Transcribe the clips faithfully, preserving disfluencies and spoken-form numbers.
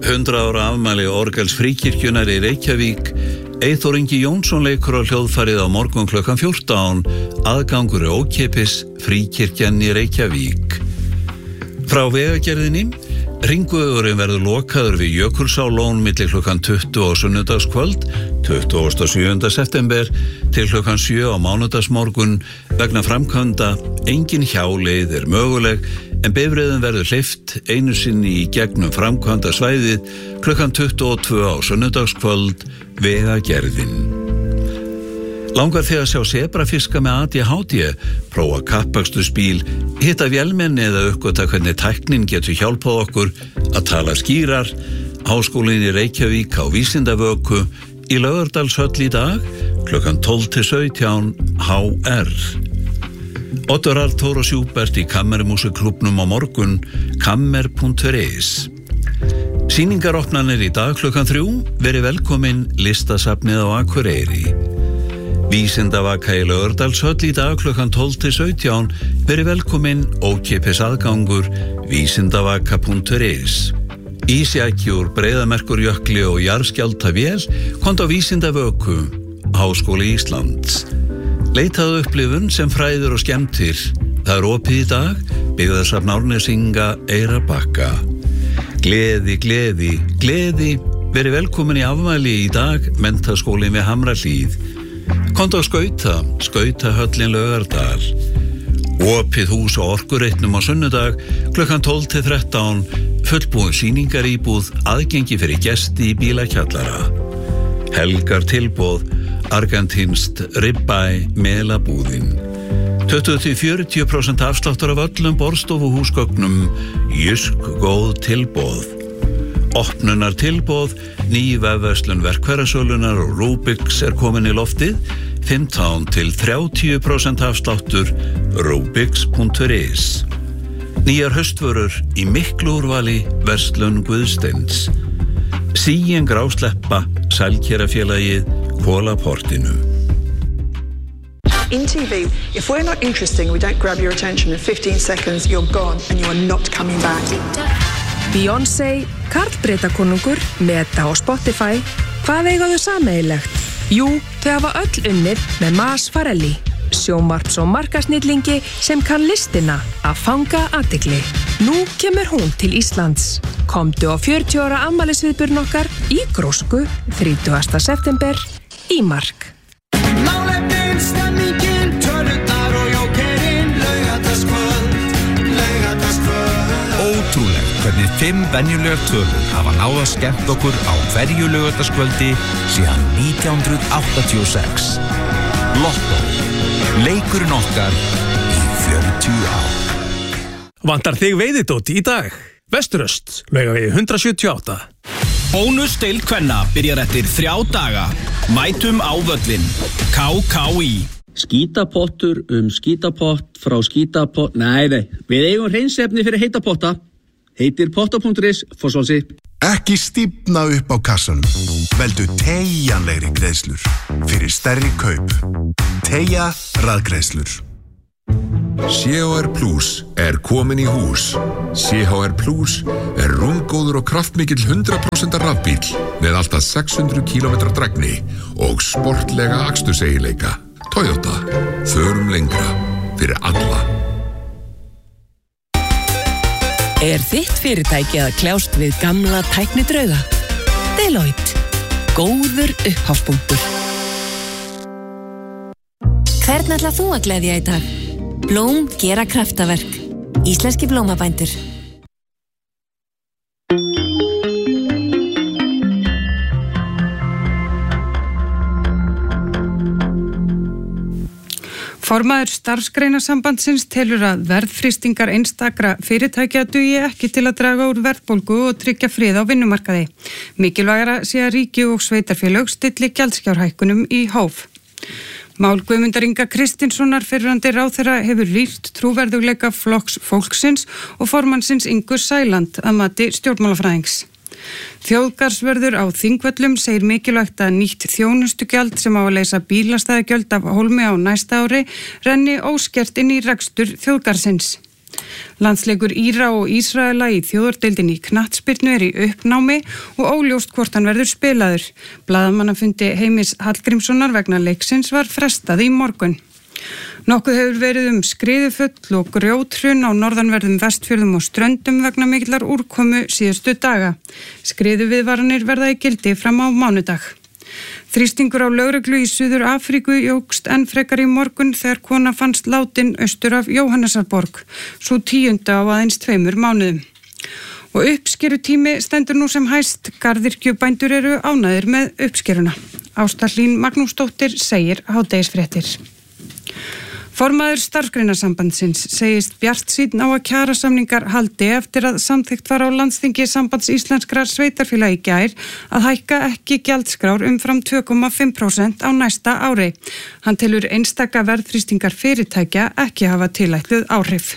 hundrað ára afmæli Orgels Fríkirkjunnar í Reykjavík. Eyþór Ingi Jónsson leikur á hljóðfærið á morgun klukkan fjórtán. Aðgangur er ókeypis, Fríkirkjan í Reykjavík. Frá Vegagerðinni. Hringvegurinn verður lokaður við Jökulsárlón milli klukkan tuttugu á sunnudagskvöld, tuttugasta og sjöunda september til klukkan sjö á mánudagsmorgun vegna framkvæmda. Engin hjáleið er möguleg en bifreiðum verður hleypt einu sinni í gegnum framkvæmda svæðið klukkan tuttugu og tvö á sunnudagskvöld. Vegagerðin. Langar þig að sjá sebrafiska með A D H D, prófa kappakstursbíl, hitta vélmenni eða uppgöta hvernig tæknin getur hjálpað okkur að tala skýrar. Háskólinn í Reykjavík á Vísindavöku í Laugardalshöll í dag klukkan tólf til sautján H R. Ottur Arthur og Sjúbert í Kammermúsikklúbbnum á morgun, kammer punktur is. Sýningaropnanir í dag klukkan þrjú, verið velkomin Listasafnið á Akureyri. Vísindavaka í Laugardalshöll í dag klukkan tólf til sautján, verið velkomin ókeypis aðgangur, vísindavaka punktur is. Ísjaki úr Breiðamerkurjökli og jarðskjálftavél komdu á Vísindavöku, Háskóli Íslands. Leitaðu upplifun sem fræðir og skemmtir. Það er opið í dag, byggðasafn Árnesinga, Eyrarbakka. Gleði, gleði, gleði, verið velkomin í afmæli í dag, Menntaskólinn við Hamrahlíð. Komdu á skauta, skautahöllin Laugardal. Opið hús á Orkureitnum á sunnudag, klukkan tólf til þrettán, fullbúin sýningaríbúð, aðgengi fyrir gesti í bílakjallara. Helgar tilboð, argentínst ribeye melabúðin. tuttugu til fjörutíu prósent afsláttur af öllum borðstofuhúsgögnum, Jysk góð tilboð. Opnunar tilboð, ný vefverslun verkfærasölunar og Rubix er komin í loftið, fimmtán til þrjátíu prósent afsláttur, rubix punktur is. Nýjar haustvörur í miklu úrvali, verslun Guðsteins. Síin grásleppa, sælkerafélagið, Kolaportinu. In T V, if we're not interesting, we don't grab your attention in fifteen seconds, you're gone and you are not coming back. Beyoncé, Karl Bretakonungur, Meta og Spotify, hvað eiga þau sameiginlegt? Jú, þau hafa öll unnið með Mas Farelli, sjónvarps- og markasnillingi sem kann listina að fanga athygli. Nú kemur hún til Íslands. Komdu á fjörutíu ára afmælisviðburinn okkar í Grósku, þrítugasta september, í Mark. Málefnin, stemningin, tölurnar og jókerinn, Laugardalskvöld, Laugardalskvöld. Ótrúlegt hvernig fimm venjulegar tölur hafa náð að skemmt okkur á hverju laugardagskvöldi síðan nítján hundruð áttatíu og sex. Lotto, leikurinn okkar í fjörutíu ár. Vantar þig veiðidót í dag? Vesturöst, Laugavegi hundrað sjötíu og átta. Bónusdeild kvenna byrjar eftir þrjá daga. Mætum á völlinn. K K í. Skítapottur um skítapott frá skítapott... Nei, nei, við eigum hreinsefni fyrir heita potta. Heitir potta punktur is, Fossvosi. Ekki stífna upp á kassanum. Veldu teygjanlegri greiðslur fyrir stærri kaup. Teygja rafgreiðslur. C H R Plus er komin í hús. C H R Plus er rúmgóður og kraftmikill hundrað prósent rafbíll með alltaf sex hundruð kílómetra drægni og sportlega aksturseiginleika. Toyota, förum lengra fyrir alla. Er þitt fyrirtæki að kljást við gamla tæknidrauga? Deloitte. Góður upphafspunktur. Hvern ætlar þú að gleðja í dag? Blóm gera kraftaverk. Íslenski blómabændur. Formaður starfsgreinasambandsins telur að verðfrystingar einstakra fyrirtækja dugi ekki til að draga úr verðbólgu og tryggja frið á vinnumarkaði. Mikilvægara sé að ríki og sveitarfélög stilli gjaldskjárhækkunum í hóf. Mál Guðmundar Inga Kristinssonar fyrrverandi ráðherra hefur rýrt trúverðugleika flokks fólksins og formannsins Ingu Sæland að mati stjórnmálafræðings. Þjóðgarðsvörður á Þingvöllum segir mikilvægt að nýtt þjónustugjald sem á að leysa bílastæðagjöld af hólmi á næsta ári renni óskert inn í rekstur þjóðgarðsins. Landsleikur Íra og Ísraela í þjóðardeildinni í knattspyrnu er í uppnámi og óljóst hvort hann verður spilaður. Blaðamannafundi Heimis Hallgrímssonar vegna leiksins var frestað í morgun. Nokkuð hefur verið um skriðuföll og grjóthrun á norðanverðum Vestfjörðum og Ströndum vegna mikillar úrkomu síðustu daga. Skriðuviðvaranir verða í gildi fram á mánudag. Þrýstingur á lögreglu í Suður Afríku jókst enn frekar í morgun þegar kona fannst látin austur af Jóhannesarborg, svo tíunda á aðeins tveimur mánuðum. Og uppskerutími stendur nú sem hæst, garðyrkjubændur eru ánægðir með uppskeruna. Ásta Hlín Magnúsdóttir segir hádegisfréttir. Formaður Starfsgreinasambandsins segist bjartsýnn á að kjarasamningar haldi eftir að samþykkt var á landsþingi Sambands íslenskra sveitarfélaga í gær að hækka ekki gjaldskrár umfram tvö komma fimm prósent á næsta ári. Hann telur einstaka verðþrýstingar fyrirtækja ekki hafa tilætluð áhrif.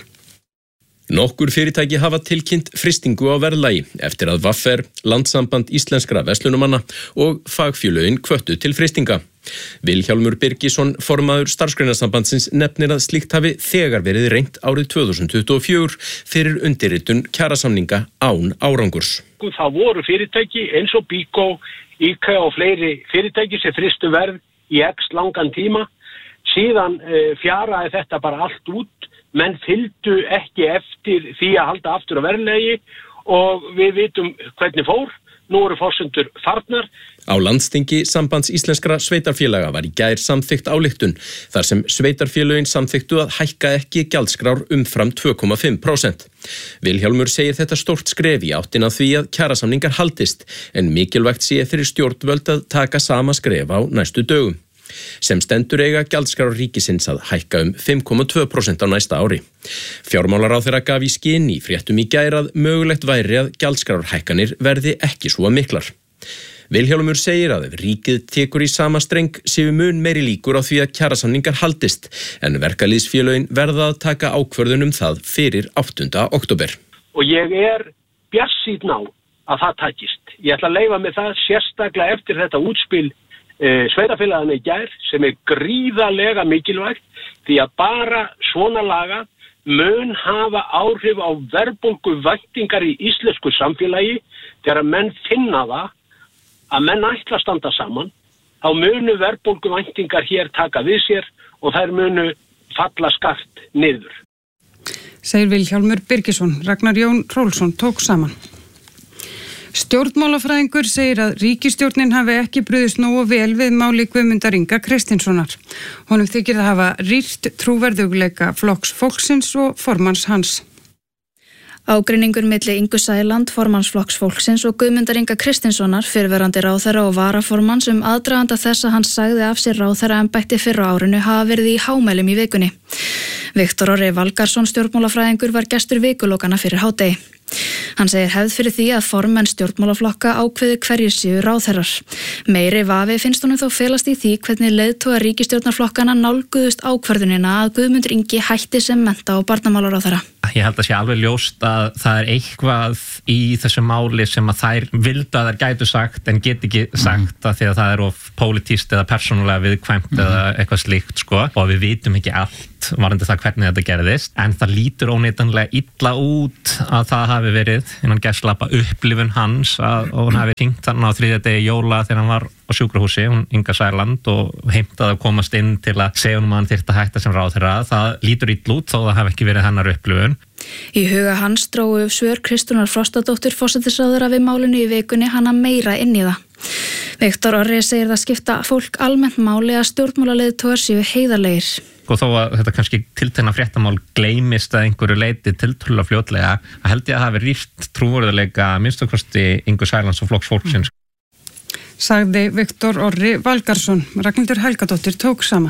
Nokkur fyrirtæki hafa tilkynnt frystingu á verðlagi eftir að V A F R, Landssamband íslenskra verslunumanna og fagfélögin hvöttu til frystinga. Vilhjálmur Birgisson, formaður Starfsgreinasambandsins, nefnir að slíkt hafi þegar verið reynt árið tvö þúsund tuttugu og fjögur fyrir undirritun kjarasamninga án árangurs. Það voru fyrirtæki eins og Bíkó, IKEA og fleiri fyrirtæki sem frystu verð í x langan tíma. Síðan e, fjaraði þetta bara allt út, menn fylgdu ekki eftir því að halda aftur á verðlagi og við vitum hvernig fór. Nú eru forsendur farnar. Á landsþingi Sambands íslenskra sveitarfélaga var í gær samþykkt ályktun þar sem sveitarfélögin samþyktu að hækka ekki gjaldskrár umfram tvö komma fimm prósent. Vilhjálmur segir þetta stórt skref í áttina því að kjarasamningar haldist en mikilvægt sé fyrir stjórnvöld að taka sama skref á næstu dögum. Sem stendur eiga gjaldskrár ríkisins að hækka um fimm komma tvö prósent á næsta ári. Fjármálaráðherra gaf í skyn í fréttum í gær að mögulegt væri að gjaldskrárhækkanir verði ekki svo miklar. Vilhjálmur segir að ef ríkið tekur í sama streng séu mun meiri líkur á því að kjarasamningar haldist en verkalýðsfélögin verða að taka ákvörðun um það fyrir áttunda október. Og ég er bjartsýnn á að það takist. Ég ætla að leyfa með það sérstaklega eftir þetta útspil e, sveitarfélagana í gær sem er gríðarlega mikilvægt því að bara svona laga mun hafa áhrif á verðbólgu væntingar í íslensku samfélagi þegar menn finna það að menn ætla að standa saman, þá munu verðbólgu væntingar hér taka við sér og þær munu falla skart niður. Segir Vilhjálmur Birgisson, Ragnar Jón Rólfsson tók saman. Stjórnmálafræðingur segir að ríkisstjórnin hafi ekki brugðist nógu vel við máli Guðmundar Inga Kristinssonar. Honum þykir það hafa rýrt trúverðugleika flokks fólksins og formanns hans. Ágreiningur milli Ingu Sæland, formanns Flokks fólksins og Guðmundar Inga Kristinssonar, fyrrverandi ráðherra og varaformanns um aðdraganda þess að hann sagði af sér ráðherraembætti fyrr á árinu hafa verið í hámælum í vikunni. Viktor Orri Valgarðsson stjórnmálafræðingur var gestur vikulokana fyrir hádegi. Hann segir hefð fyrir því að formenn stjórnmálaflokka ákveði hverjir séu ráðherrar. Meiri vafi finnst honum þó felast í því hvernig leiðtogar ríkisstjórnarflokkana nálguðust ákvörðunina að Guðmundur Ingi hætti sem mennta- og barnamálaráðherra. Ég held að sé alveg ljóst að það er eitthvað í þessu máli sem að þær vildu að þær gætu sagt en get ekki sagt mm. að því að það er of pólitískt eða persónulega viðkvæmt mm. eða eitthvað slíkt sko og við vitum ekki allt varðandi það hvernig þetta gerðist en það lítur óneitanlega illa út að það hafi verið innan gæslappa upplifun hans að hún hafi hringt þarna á þriðja degi jóla þegar hann var á sjúkrahúsi, hún Inga Sæland og heimtaði að komast inn til að segja hún að hann þyrfti að hætta sem ráðherra. Það lítur illa út þó það hafi ekki verið hennar upplifun. Í huga hans drógu svör Kristrúnar Frostadóttur forsætisráðherra við málinu í vikunni hana meira inn í það. Viktor Orri segir það skipta fólk almennt máli að stjórnmálaleiðtogar séu heiðarlegir. Og þó að þetta kannski tiltekna fréttamál gleymist að einhverju leiti tiltölulega fljótlega, að held ég að hafi rýrt trúverðuleika minnstu kosti Ingu Sælands og Flokks fólksins. Sagði Viktor Orri Valgarðsson. Ragnhildur Helgadóttir tók saman.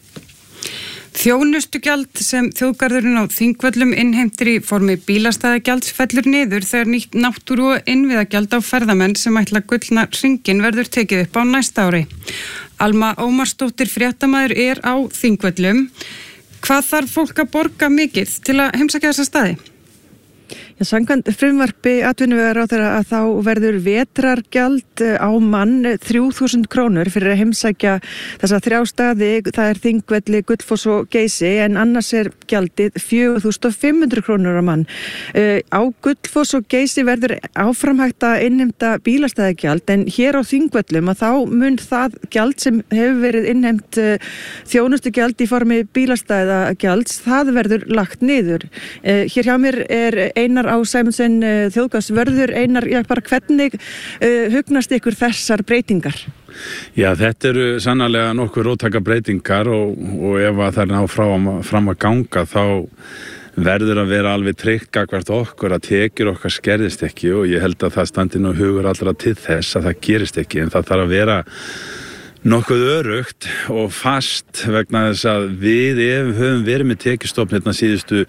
Þjónustugjald sem þjóðgarðurinn á Þingvöllum innheimtir í formi bílastæðagjalds fellur niður þegar nýtt náttúru- og innviðagjald á ferðamenn sem ætla gullna hringinn verður tekið upp á næsta ári. Alma Ómarsdóttir fréttamaður er á Þingvöllum. Hvað þarf fólk að borga mikið til að heimsækja þessa staði? Já, samkvæmt frumvarpi atvinnuvegaráðherra að þá verður vetrargjald á mann þrjú þúsund krónur fyrir að heimsækja þessa þrjá staði, það er Þingvelli, Gullfoss og Geysi, en annars er gjaldið fjögur þúsund fimm hundruð krónur á mann. Á Gullfoss og Geysi verður áframhægt að innheimta bílastæðagjald, en hér á Þingvellum að þá mun það gjald sem hefur verið innheimt þjónustugjald í formi bílastæðagjalds, það verður lagt niður. Hér hjá mér er Einar á Sæmundsen, þjóðgarðsvörður. Einar, já, bara hvernig uh, hugnast ykkur þessar breytingar? Já, þetta eru sannarlega nokkuð róttækar breytingar og, og ef að það er ná fram, fram að ganga þá verður að vera alveg tryggt gagnvart okkur að tekjur okkar skerðist ekki, og ég held að það standi nú hugur allra til þess að það gerist ekki, en það þarf að vera nokkuð örugt og fast vegna þess að við höfum verið með tekjustofn hérna síðustu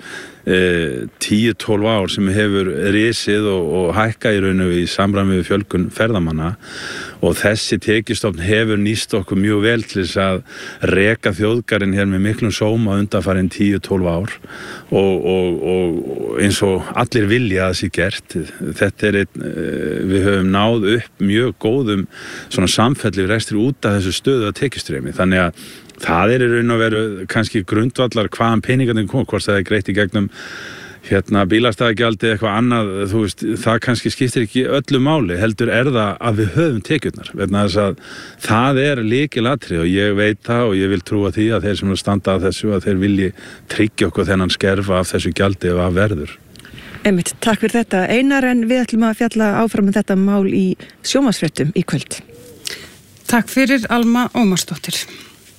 tíu til tólf ár sem hefur risið og, og hækkað í rauninu í samræmi við fjölgun ferðamanna, og þessi tekjustofn hefur nýst okkur mjög vel til þess að reka þjóðgarinn hér með miklum sóma undanfarin tíu til tólf ár og, og, og eins og allir vilja að það sé gert. Þetta er einn, við höfum náð upp mjög góðum svona samfelli rekstri út af þessu stöðu að tekjustreymi, þannig að það er í raun og veru kannski grundvallar hvaðan peningarnir kom, hvort það er greitt í gegnum hérna bílastæðagjaldi eða eitthvað annað, þú veist, það kannski skiptir ekki öllu máli, heldur er það að við höfum tekjurnar, vegna þess að það er lykilatriði og ég veit það og ég vil trúa því að þeir sem standa að þessu, að þeir vilji tryggja okkur þennan skerfa af þessu gjaldi ef að verður. Einmitt, takk fyrir þetta Einar, en við ætlum að fjalla áfram um þetta mál í sjónvarpsfréttum í kvöld. Takk fyrir Alma Ómarsdóttir.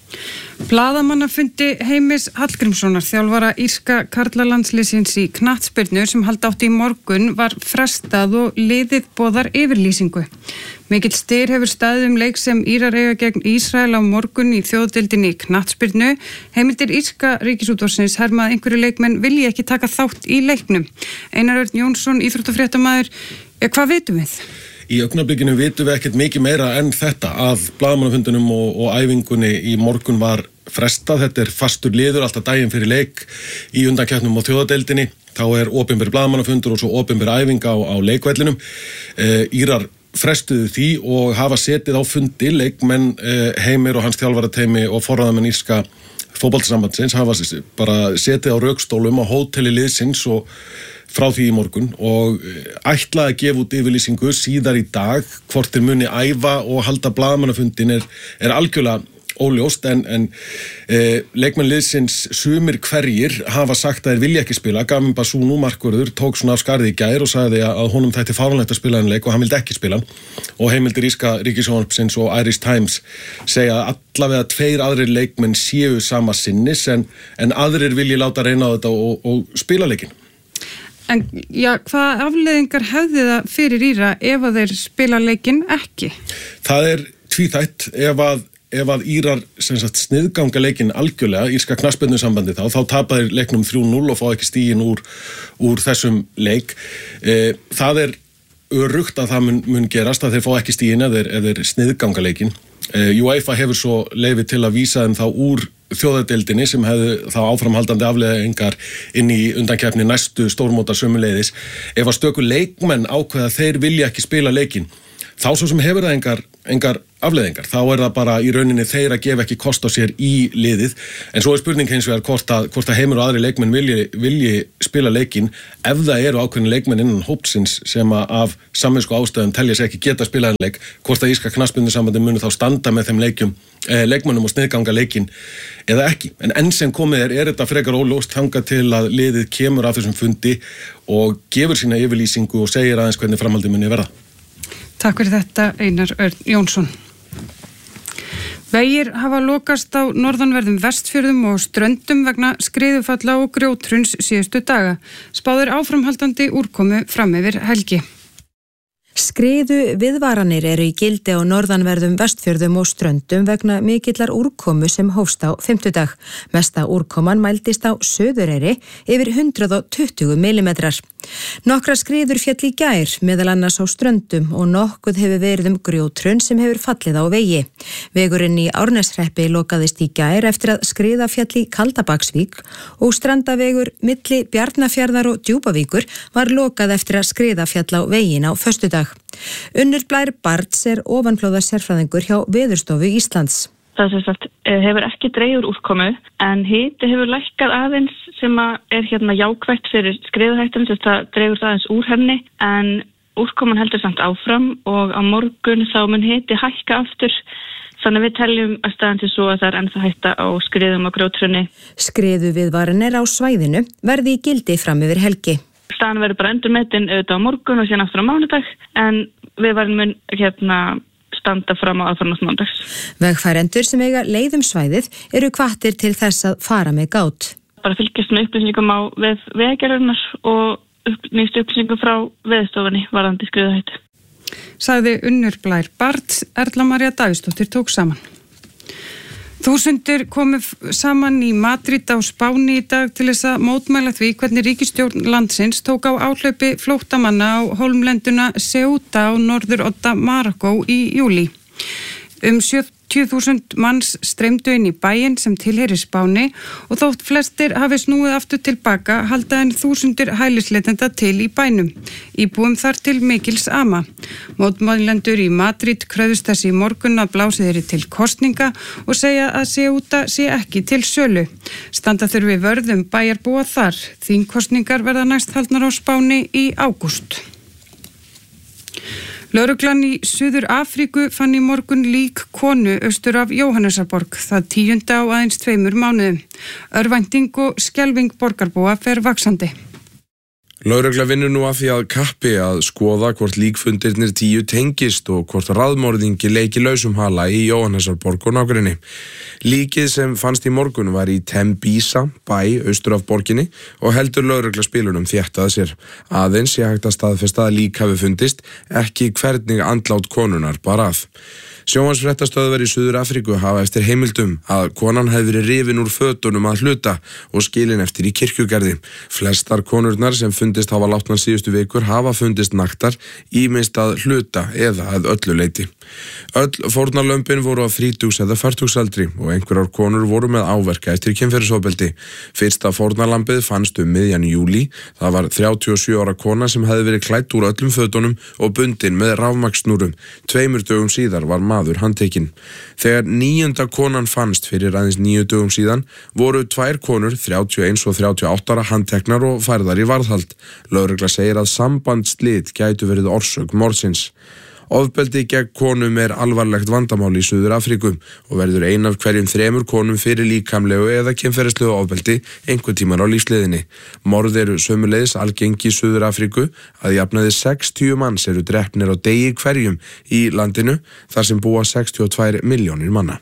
Blaðamannafundi Heimis Hallgrímssonar, þjálfara írska karlalandsliðsins í knattspyrnu sem halda átti í morgun, var frestað og liðið boðar yfirlýsingu. Mikill styr hefur staðið um leik sem Írar eiga gegn Ísrael á morgun í þjóðdeildinni í knattspyrnu. Heimildir írska ríkisútvarpsins herma að einhverju leikmenn vilji ekki taka þátt í leiknum. Einar Örn Jónsson, íþróttafréttamaður, hvað vitum við? Í augnablikinu vitum við ekkert mikið meira en þetta að blaðamannafundunum og, og æfingunni í morgun var frestað. Þetta er fastur liður alltaf daginn fyrir leik í undankeppnum á þjóðadeildinni. Þá er opinber blaðamannafundur og svo opinber æfing á, á leikvellinum. E, Írar frestuðu því og hafa setið á fundi leikmenn e, Heimir og hans þjálfarateymi og forráðamenn írska fótboltasambandsins hafa bara setið á rökstólum á hóteli liðsins og frá því í morgun og ætlaði að gefa út yfirlýsingu síðar í dag. Hvort þeir muni æfa og halda blaðamannafundin er, er algjörlega óljóst, en, en e, leikmannliðsins sumir hverjir hafa sagt að þeir vilja ekki spila. Gavin Basunu, markvörður, tók svona af skarði í gær og sagði að honum þætti fáránlegt að spila en leik og hann vildi ekki spila. Og heimildir írska ríkissjónvarpsins og Irish Times segja að allavega tveir aðrir leikmenn séu sama sinnis, en, en aðrir vilji láta reyna á þetta og, og spila leikinn. En já, hvað afleiðingar hefði það fyrir Íra ef að þeir spila leikinn ekki? Það er tvíþætt. Ef að, ef að Írar sem sagt sniðganga leikinn algjörlega, írska knattspyrnusambandi þá, þá tapa þeir leiknum þrjú núll og fá ekki stigin úr, úr þessum leik. E, það er örugt að það mun, mun gerast að þeir fá ekki stigin ef þeir, ef þeir sniðganga leikinn. E, UEFA hefur svo leyfi til að vísa þeim þá úr þjóðadeildinni sem hefðu þá áframhaldandi afleiðingar inn í undankeppni næstu stórmótar sömuleiðis. Ef að stöku leikmenn ákveða þeir vilja ekki spila leikinn, þá svo sem hefur það engar, engar afleiðingar. Þá er það bara í rauninni þeir að gefa ekki kost á sér í liðið. En svo er spurning hins vegar hvort að, hvort að Heimir og aðri leikmenn vilji, vilji spila leikinn ef það eru ákveðin leikmenn innan hópsins sem að af samvinsku ástæðum telja sér ekki geta spilað en leik, hvort að írska knattspyrnusambandið muni þá standa með þeim leikjum, eh, leikmennum og sniðganga leikinn eða ekki. En enn sem komið er, er þetta frekar óljóst þangað til að liðið kemur af þessum fundi og gefur sína yfirlýsingu og segir aðeins hvernig framhaldið muni verða. Takk fyrir þetta Einar Örn Jónsson. Vegir hafa lokast á norðanverðum Vestfjörðum og Ströndum vegna skriðufalla og grjótruns síðustu daga. Spáð er áframhaldandi úrkomu fram yfir helgi. Skriðu viðvaranir eru í gildi á norðanverðum Vestfjörðum og Ströndum vegna mikillar úrkomu sem hófst á fimmtudag. Mesta úrkoman mældist á Suðureyri yfir hundrað og tuttugu millimetrar. Nokkra skriður féll í gær, meðal annars á Ströndum og nokkuð hefur verið um grjótrun sem hefur fallið á vegi. Vegurinn í Árneshreppi lokaðist í gær eftir að skriða féll í Kaldabaksvík og strandavegur milli Bjarnafjarðar og Djúpavíkur var lokað eftir að skriða féll á veginn á föstudag. Unnur Blær Barts er ofanflóða sérfræðingur hjá Veðurstofu Íslands. Það sem sagt hefur ekki dregið úr úrkomu en hiti hefur lækkað aðeins sem að er hérna jákvætt fyrir skriðuhættum, þess að það dregur það aðeins úr henni en úrkoman heldur samt áfram og á morgun þá mun hiti hækka aftur. Þannig við teljum að staðan til svo að það er ennþá hætta á skriðum og grjótrunni. Skriðu viðvaranir á svæðinu verði í gildi fram yfir helgi. Staðan verður bara endurmetin auðvitað á morgun og síðan aftur á mánudag en viðvarin mun hérna standa fram á aðfarnast mánudags. Vegfærendur sem eiga leið um svæðið eru hvattir til þess að fara með gát. Bara fylgjast með upplýsingum á við vegagerðarinnar og upp, nýstu upplýsingum frá Veðurstofunni varðandi skriðuhættu. Sagði Unnur Blær Barts, Erla María Davíðsdóttir tók saman. Þúsundir komu saman í Madrid á Spáni í dag til þess að mótmæla því hvernig ríkisstjórn landsins tók á áhlaupi flóttamanna á hólmlenduna Ceuta á norðurodda Marokkó í júlí. Um sjötíu þúsund manns streymdu inn í bæinn sem tilheyrir Spáni og þótt flestir hafi snúið aftur tilbaka halda en þúsundir hælisleitenda til í bænum. Íbúum þar til mikils ama. Mótmælendur í Madrid kröfðust þess í morgun að blásið þeirri til kosninga og segja að Ceuta sé ekki til sölu. Standa þurfi vörðum bæjarbúa þar. Þingkosningar verða næst haldnar á Spáni í ágúst. Lögreglan í Suður Afríku fann í morgun lík konu austur af Jóhannesarborg, það tíunda á aðeins tveimur mánuðum. Örvænting og skelfing borgarbúa fer vaxandi. Lögregla vinnur nú að því að kappi að skoða hvort líkfundirnir tíu tengist og hvort raðmorðingi leiki lausum hala í Jóhannesarborg og nágrenni. Líkið sem fannst í morgun var í Tembisa, bæ austur af borginni og heldur lögregla spilunum þéttað sér. Aðeins ég hægt að staðfesta að lík hafi fundist, ekki hvernig andlát konunar bar að. Sjónvarpsfréttastöðvar í Suður Afríku hafa eftir heimildum að konan hefði verið rifin úr fötunum að hluta og skilin eftir í kirkjugarði. Flestar konurnar sem fundist hafa látnar síðustu vikur hafa fundist naktar, ýmist að hluta eða að öllu leyti. Öll fórnarlömbin voru á þrítugs eða fertugsaldri og einhverjar konur voru með áverka eftir kynferðisofbeldi. Fyrsta fórnarlambið fannst um miðjan júlí. Það var þrjátíu og sjö ára kona sem hefði verið klædd úr öllum fötunum og bundin með rafmagnssnúrum. Tveimur dögum síðar var maður handtekinn. Þegar níunda konan fannst fyrir aðeins níu dögum síðan voru tvær konur, þrjátíu og eins og þrjátíu og átta ára handteknar og færðar í varðhald. Lögregla segir að sambandsslit gætu verið orsök morðsins. Ofbeldi gegn konum er alvarlegt vandamál í Suður Afríku og verður ein af hverjum þremur konum fyrir líkamlegu eða kynferðislegu ofbeldi einhvern tímann á lífsleiðinni. Morð eru sömuleiðis algengi í Suður Afríku að jafnaði sextíu manns eru drepnir á degi hverjum í landinu þar sem búa sextíu og tvær milljónir manna.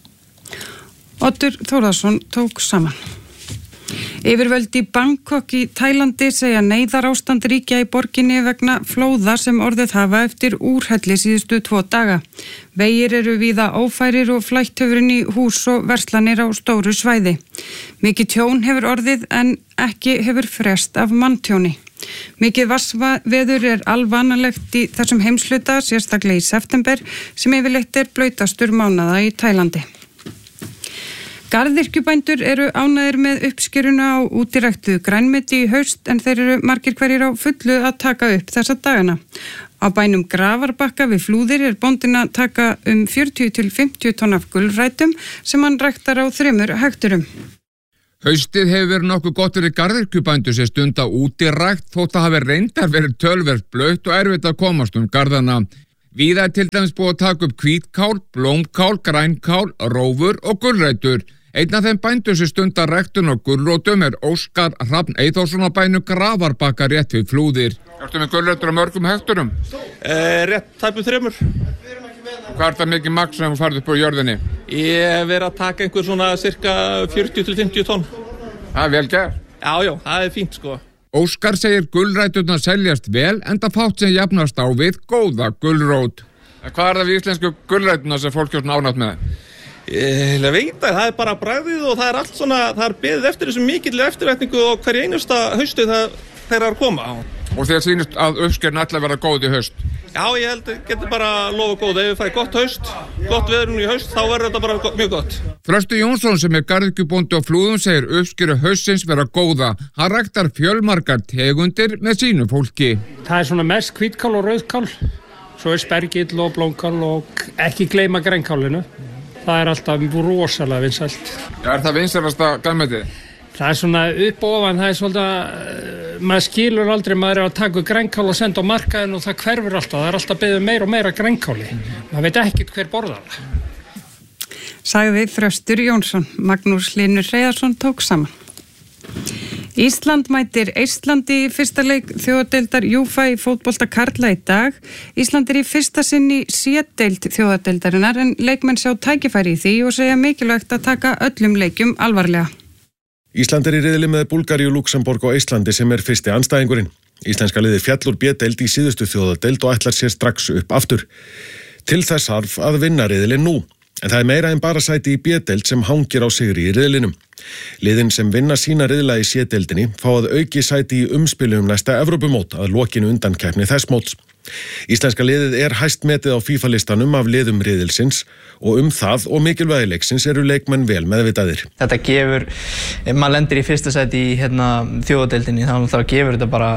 Oddur Þórðarsson tók saman. Yfirvöld í Bangkok í Tælandi segja neyðarástand ríkja í borginni vegna flóða sem orðið hafa eftir úrhelli síðustu tvo daga. Vegir eru víða ófærir og flætt hefur inn í hús og verslanir á stóru svæði. Mikið tjón hefur orðið en ekki hefur frest af manntjóni. Mikið vatnsveður er alvanalegt í þessum heimshluta, sérstaklega í september, sem yfirleitt er blautastur mánaða í Tælandi. Garðyrkjubændur eru ánægðir með uppskeruna á útiræktu grænmeti í haust en þeir eru margir hverjir á fullu að taka upp þessa dagana. Á bænum Grafarbakka við Flúðir er bóndinn að taka um fjörutíu til fimmtíu tonn af gulrætum sem hann ræktar á þremur hekturum. Haustið hefur verið nokkuð gott fyrir garðyrkjubændur sem stunda útirækt þótt að hafi reyndar verið töluvert blautt og erfitt að komast um garðana. Víða er til dæmis búið að taka upp hvítkál, blómkál, grænkál, rófur og gulrætur. Einn af þeim bændur sem stundar ræktun og gulrótum er Óskar Hrafn Eyþórsson á bænum Grafarbakka rétt við Flúðir. Ertu með gulrætur á mörgum hekturum? Eh, rétt tæpum þremur. Hvað er það mikið magn sem þú farið upp á jörðinni? Ég hef verið að taka einhver svona cirka fjörutíu til fimmtíu tonn. Það er vel gert. Já, já, það er fínt sko. Óskar segir gulræturnar seljast vel enda fátt sem jafnast á við góða gulrót. Hvað er það við íslensku gulræturnar sem fólk er svona ánægt með? Ég veit að það er bara bragðið og það er allt svona, það er beðið eftir þessu mikill eftirvæntingu og hverju einusta haustu það þeirra að koma. Og þér sýnist að uppskerin ætla að vera góð í haust? Já, ég held að getur bara lofa góð. Ef við fæði gott haust, gott veður nú í haust, þá verður þetta bara go- mjög gott. Þröstur Jónsson sem er garðyrkjubóndi á Flúðum segir uppskeru haustsins vera góða. Hann ræktar fjölmargar tegundir með sínu fólki. Það er svona mest hvítkál og rauðkál, svo er spergill og blómkál og ekki gleyma grænkálinu. Það er alltaf rosalega vinsælt. Já, er það vinsælasta grænmetið? Það er svona upp og ofan, það er svolítið, maður skilur aldrei, maður er að taka grænkál og senda á markaðin og það hverfur alltaf, það er alltaf beðið meira og meira grænkáli. Maður veit ekkert hver borðar það. Sagði Þröstur Jónsson. Magnús Hlynur Hreiðarsson tók saman. Ísland mætir Eistlandi í fyrsta leik þjóðadeildar Júfa í fótbolta karla í dag. Ísland er í fyrsta sinn í C-deild þjóðadeildarinnar en leikmenn sjá tækifæri í því og segja mikilvægt að taka öllum leikjum alvarlega. Ísland er í riðli með Búlgaríu, Luxemborg og Íslandi sem er fyrsti andstæðingurinn. Íslenska liðið féll úr B-deild í síðustu þjóðadeild og ætlar sér strax upp aftur. Til þess þarf að vinna riðilinn nú. En það er meira en bara sæti í B-deild sem hangir á sigri í riðlinum. Liðin sem vinna sína riðla í C-deildinni fá að auki sæti í umspili um næsta Evrópumót að lokinu undankeppni þess móts. Íslenska liðið er hæst metið á FIFA-listanum af liðum riðilsins og um það og mikilvægi leiksins eru leikmenn vel meðvitaðir. Þetta gefur, ef maður lendir í fyrsta sæti í hérna, þjóðadeildinni þá gefur þetta bara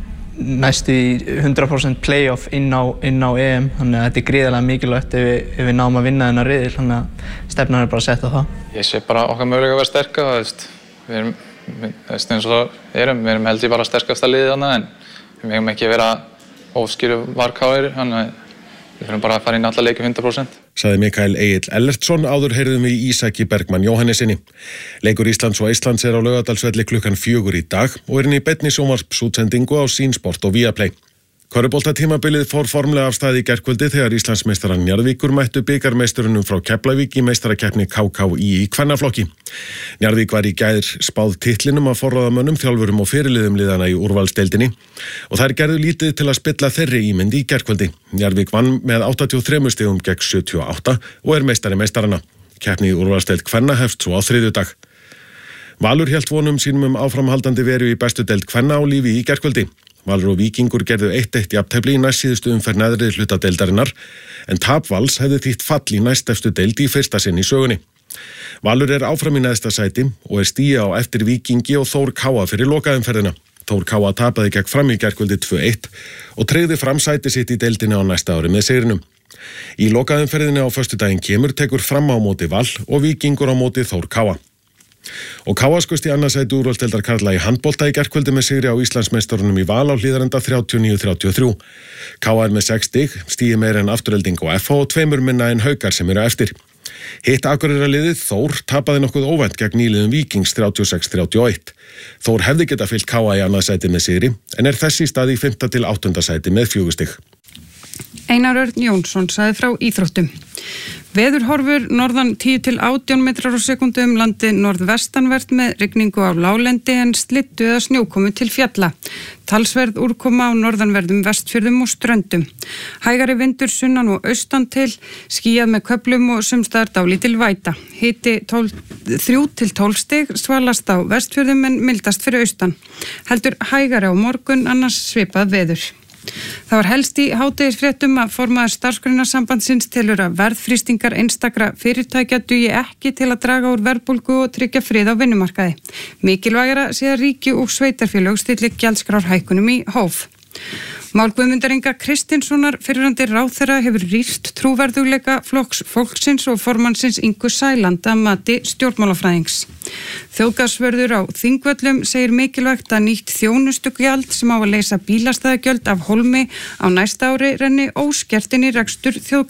næstu í hundrað prósent playoff inn á, inn á E M, þannig að þetta er gríðarlega mikilvægt ef við, ef við náum að vinna þennan riðil, þannig að stefnan er bara að setja það. Ég sé bara okkar möguleika að vera sterka, við erum, eins og erum, við erum held ég bara sterkasta liðið þarna en við megum ekki vera óskýru varkáir, þannig að við fyrir bara að fara inn alla leiki hundrað prósent. Saði Mikael Egill Ellertsson, áður heyrðum við Ísaki Bergmann Jóhannesinni. Leikur Íslands og Eistlands er á Laugardalsvelli klukkan fjögur í dag og er inn í beinni sjónvarpsútsendingu á Sýnsport og Viaplay. Körfuboltatímabilið fór formlega af stað í gærkvöldi þegar Íslandsmeistarar Njarðvíkur mættu bikarmeisturunum frá Keflavík í meistarakeppni K K í í kvennaflokki. Njarðvík var í gær spáð titlinum af forráðamönnum, þjálfurum og fyrirliðum liðana í úrvalsdeildinni og þær gerðu lítið til að spilla þeirri ímynd í gærkvöldi. Njarðvík vann með áttatíu og þremur stigum gegn sjötíu og átta og er meistari meistaranna. Keppni í úrvalsdeild kvenna hefst svo á þriðjudag. Valur hélt vonum sínum um áframhaldandi veru í bestu deild kvenna á lífi í gærkvöldi. Valur og Víkingur gerðu eitt eitt jafntefli í næstsíðustu umferð neðri hluta deildarinnar en tap Vals hefði þýtt fall í næstefstu deild í fyrsta sinn í sögunni. Valur er áfram í neðsta sæti og er stigi á eftir Víkingi og Þór Káa fyrir lokaumferðina. Þór Káa tapaði gegn Fram í gærkvöldi tvö eitt og tryggði Fram sæti sitt í deildinni á næsta ári með sigrinum. Í lokaumferðinni á föstudaginn kemur tekur Fram á móti Val og Víkingur á móti Þór Káa. Og K A skust í annarsæti úrvalsdeildar karla í handbolta í gærkvöldi með sigri á Íslandsmeistarunum í Val á Hlíðarenda þrjátíu og níu til þrjátíu og þrjú. K A er með sex stig, stigi meira en Afturelding og F H og tveimur minna en Haukar sem eru eftir. Hitt Akureyrarliðið Þór tapaði nokkuð óvænt gegn nýliðum Víkings þrjátíu og sex til þrjátíu og eitt. Þór hefði geta fylgt K A í annarsæti með sigri en er þess í stað í fimmta til áttunda sæti með fjögur stig. Einar Örn Jónsson sagði frá íþróttum. Veðurhorfur norðan tíu til átján metrar á sekundu um landi norðvestanvert með rigningu á láglendi en slittu eða snjókomu til fjalla. Talsverð úrkoma á norðanverðum Vestfjörðum og Ströndum. Hægari vindur sunnan og austan til, skýjað með köflum og sumstaðar dálítil væta. Hiti þrjú til tólf stig, svalast á Vestfjörðum en mildast fyrir austan. Heldur hægari á morgun, annars svipað veður. Það var helst í hádegisfréttum að formaður Starfsgreinasambandsins telur að verðþrýstingar einstakra fyrirtækja dugi ekki til að draga úr verðbólgu og tryggja frið á vinnumarkaði. Mikilvægara sé að ríki og sveitarfélög stilli gjaldskrárhækkunum í hóf. Mál Guðmundar Inga Kristinssonar fyrrverandi ráðherra hefur rýrt trúverðugleika flokks fólksins og formannsins Ingu Sæland að mati stjórnmálafræðings. Þjóðgasvörður á Þingvöllum segir mikilvægt að nýtt þjónustugjald sem á að leysa bílastæðagjöld af hólmi á næsta ári renni óskertin í rekstur þjóðgas